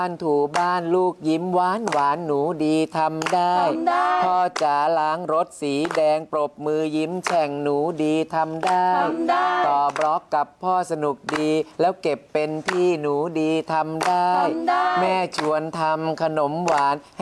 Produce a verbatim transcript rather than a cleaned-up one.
บ้านถูบ้านลูกยิ้มหวานหวานหนูดีทำได้พ่อจ๋าล้างรถสีแดงปรบมือยิ้มแฉ่งหนูดีทำได้ต่อบล็อกกับพ่อสนุกดีแล้วเก็บเป็นที่หนูดีทำได้แม่ชวนทำขนมหวานให้